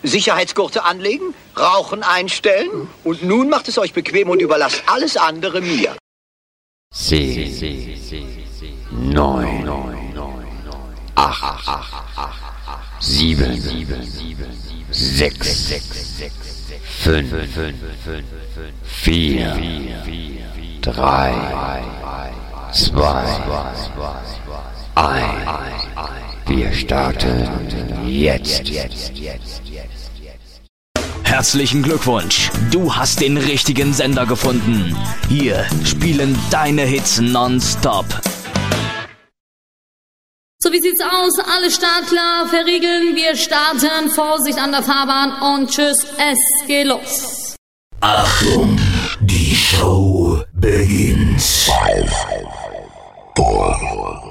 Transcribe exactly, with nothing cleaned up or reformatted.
Sicherheitsgurte anlegen, Rauchen einstellen und nun macht es euch bequem und überlasst alles andere mir. Zehn, neun, acht, sieben, sechs, fünf, vier, drei, zwei, eins. Wir starten jetzt. Herzlichen Glückwunsch, du hast den richtigen Sender gefunden. Hier spielen deine Hits nonstop. So, wie sieht's aus? Alle startklar, verriegeln, wir starten. Vorsicht an der Fahrbahn und tschüss, es geht los. Achtung, die Show beginnt. Five, four,